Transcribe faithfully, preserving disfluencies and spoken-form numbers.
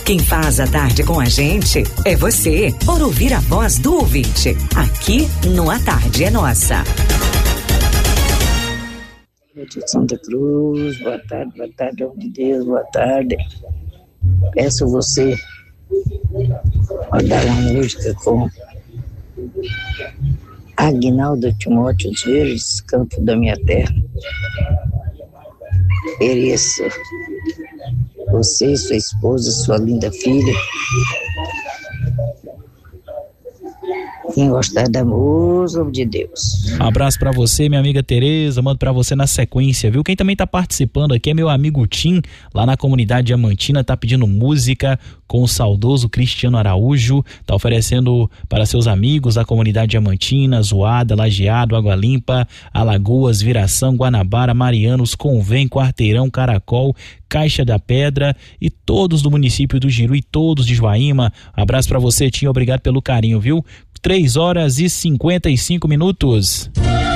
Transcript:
Quem faz a tarde com a gente é você, por ouvir a voz do ouvinte. Aqui no A Tarde é Nossa. De Santa Cruz, boa tarde, boa tarde, homem de Deus, boa tarde. Peço você mandar uma música com Aguinaldo Timóteo dos Verdes, Campo da Minha Terra. Mereço você, sua esposa, sua linda filha. Quem gostar da música de Deus. Um abraço pra você, minha amiga Tereza, mando pra você na sequência, viu? Quem também tá participando aqui é meu amigo Tim, lá na comunidade Diamantina, tá pedindo música com o saudoso Cristiano Araújo, tá oferecendo para seus amigos da comunidade Diamantina, Zoada, Lajeado, Água Limpa, Alagoas, Viração, Guanabara, Marianos, Convém, Quarteirão, Caracol, Caixa da Pedra e todos do município do Giru e todos de Joaíma. Abraço pra você, Tim, obrigado pelo carinho, viu? três horas e cinquenta e cinco minutos.